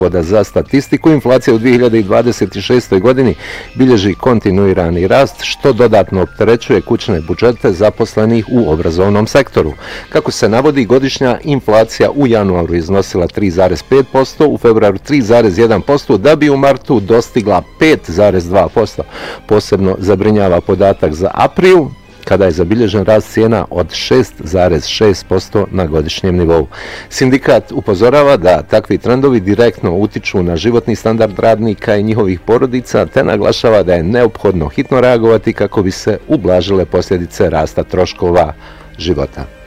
za statistiku, inflacija u 2026. godini bilježi kontinuirani rast, što dodatno opterećuje kućne budžete zaposlenih u obrazovnom sektoru. Kako se navodi, godišnja inflacija u januaru iznosila 3,5%, u februaru 3,1%, da bi u martu dostigla 5,2%. Posebno zabrinjava podatak za april, kada je zabilježen rast cijena od 6,6% na godišnjem nivou. Sindikat upozorava da takvi trendovi direktno utiču na životni standard radnika i njihovih porodica, te naglašava da je neophodno hitno reagovati kako bi se ublažile posljedice rasta troškova života.